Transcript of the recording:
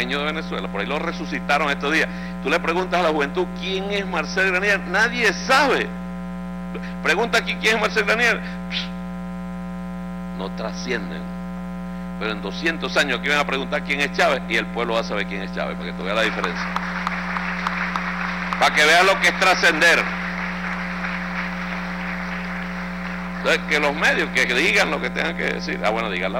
dueño de Venezuela, por ahí lo resucitaron estos días. Tú le preguntas a la juventud, ¿quién es Marcel Granier? Nadie sabe. Pregunta aquí, ¿quién es Marcel Granier? No trascienden. Pero en 200 años aquí van a preguntar quién es Chávez y el pueblo va a saber quién es Chávez, para que tú veas la diferencia. Para que veas lo que es trascender. Entonces, que los medios que digan lo que tengan que decir. Bueno, digan la